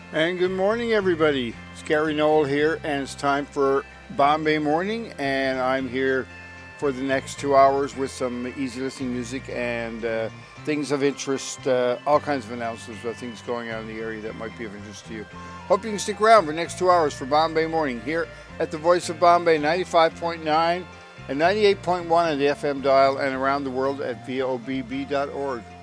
And good morning, everybody. It's Gary Knoll here, and it's time for Bombay Morning. And I'm here for the next 2 hours with some easy listening music and things of interest, all kinds of announcements about things going on in the area that might be of interest to you. Hope you can stick around for the next 2 hours for Bombay Morning here at the Voice of Bombay, 95.9 and 98.1 on the FM dial, and around the world at vobb.org.